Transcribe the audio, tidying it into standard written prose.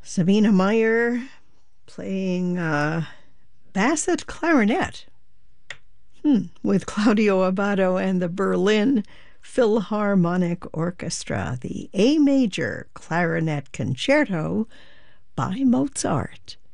Sabina Meyer playing Bassett clarinet with Claudio Abbado and the Berlin Philharmonic Orchestra, the A Major Clarinet Concerto by Mozart.